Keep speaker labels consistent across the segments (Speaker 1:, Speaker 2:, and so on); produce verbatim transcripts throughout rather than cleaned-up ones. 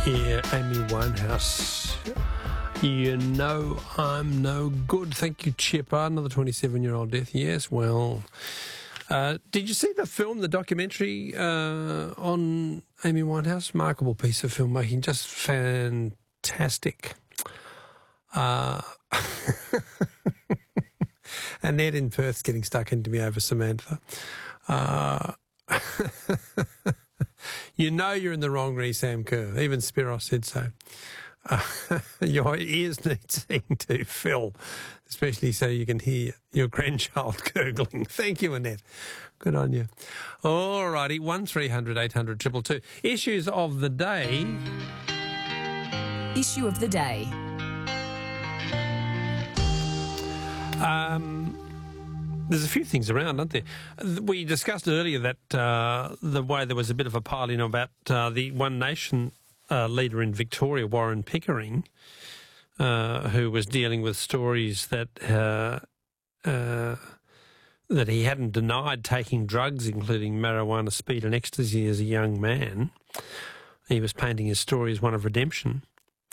Speaker 1: Yeah, Amy Winehouse. You know I'm no good. Thank you, Chipper. Another twenty-seven-year-old death. Yes, well... Uh, did you see the film, the documentary uh, on Amy Winehouse? Remarkable piece of filmmaking, just fantastic. Uh, Annette in Perth's getting stuck into me over Samantha. Uh, you know you're in the wrong re Sam Kerr. Even Spiros said so. Uh, your ears need seeing to, Phil, especially so you can hear your grandchild gurgling. Thank you, Annette. Good on you. All righty, one three hundred eight hundred two two two. Issues of the day.
Speaker 2: Issue of the day.
Speaker 1: Um, there's a few things around, aren't there? We discussed earlier that uh, the way there was a bit of a pile-in about uh, the One Nation Uh, leader in Victoria, Warren Pickering, uh, who was dealing with stories that uh, uh, that he hadn't denied taking drugs, including marijuana, speed and ecstasy as a young man. He was painting his story as one of redemption.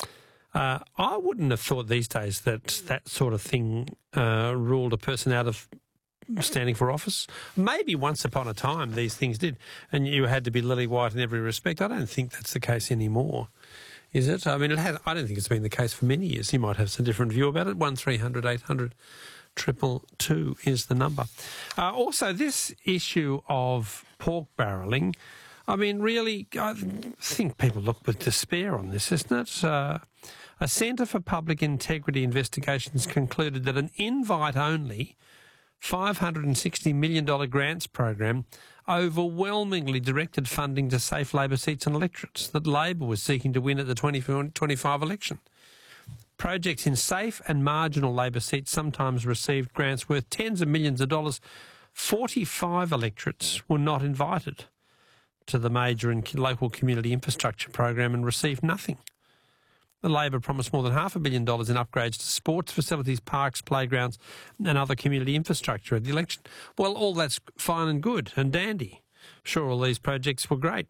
Speaker 1: Uh, I wouldn't have thought these days that that sort of thing uh, ruled a person out of standing for office. Maybe once upon a time these things did, and you had to be lily white in every respect. I don't think that's the case anymore, is it? I mean, it has, I don't think it's been the case for many years. You might have some different view about it. One three hundred eight hundred triple two is the number. Uh, also, this issue of pork barrelling, I mean, really, I think people look with despair on this, isn't it? Uh, a Centre for Public Integrity Investigations concluded that an invite-only five hundred sixty million dollars grants program overwhelmingly directed funding to safe Labor seats and electorates that Labor was seeking to win at the twenty twenty-five election. Projects in safe and marginal Labor seats sometimes received grants worth tens of millions of dollars. forty-five electorates were not invited to the major and local community infrastructure program and received nothing. The Labor promised more than half a billion dollars in upgrades to sports facilities, parks, playgrounds and other community infrastructure at the election. Well, all that's fine and good and dandy. Sure, all these projects were great.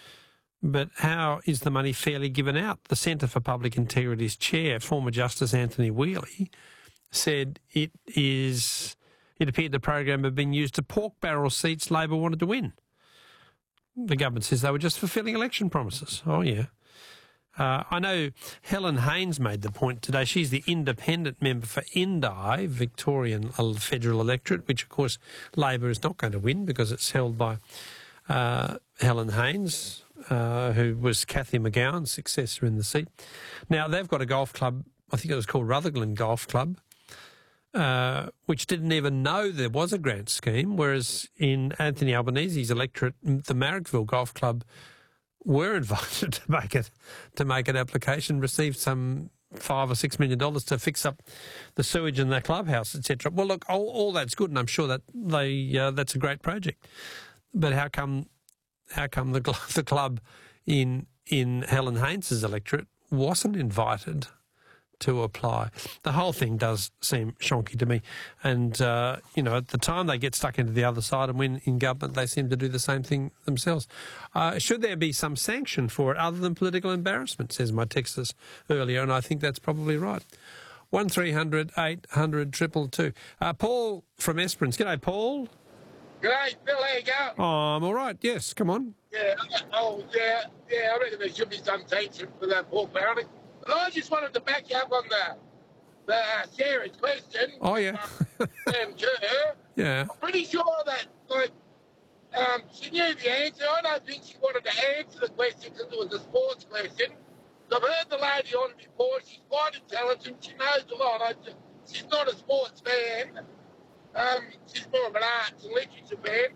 Speaker 1: But how is the money fairly given out? The Centre for Public Integrity's chair, former Justice Anthony Whealy, said it is. It appeared the program had been used to pork barrel seats Labor wanted to win. The government says they were just fulfilling election promises. Oh, yeah. Uh, I know Helen Haynes made the point today. She's the independent member for Indi, Victorian Federal Electorate, which, of course, Labor is not going to win because it's held by uh, Helen Haynes, uh, who was Cathy McGowan's successor in the seat. Now, they've got a golf club, I think it was called Rutherglen Golf Club, uh, which didn't even know there was a grant scheme, whereas in Anthony Albanese's electorate, the Marrickville Golf Club were invited to make it to make an application, received some five or six million dollars to fix up the sewage in their clubhouse, et cetera. Well, look, all, all that's good, and I'm sure that they uh, that's a great project. But how come how come the the club in in Helen Haynes's electorate wasn't invited to apply? The whole thing does seem shonky to me. And, uh, you know, at the time they get stuck into the other side and when in government they seem to do the same thing themselves. Uh, should there be some sanction for it other than political embarrassment, says my texters earlier, and I think that's probably right. one three hundred eight hundred two two two. Uh, Paul from Esperance. G'day, Paul.
Speaker 3: G'day, Phil, how you going?
Speaker 1: Oh, I'm all right, yes, come on.
Speaker 3: Yeah, oh, yeah, yeah, I reckon there should be some sanction for that pork barrelling. But I just wanted to back you up on the, the uh, Sarah's question.
Speaker 1: Oh, yeah.
Speaker 3: Um, Sam Kerr.
Speaker 1: Yeah.
Speaker 3: I'm pretty sure that, like, um, she knew the answer. I don't think she wanted to answer the question because it was a sports question. I've heard the lady on before. She's quite intelligent. She knows a lot. I just, she's not a sports fan. Um, she's more of an arts and literature fan.